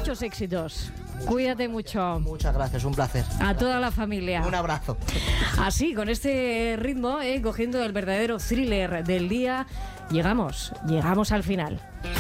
muchos éxitos. Cuídate mucho. Muchas gracias, un placer. A toda la familia. Un abrazo. Así, con este ritmo, cogiendo el verdadero thriller del día, llegamos al final.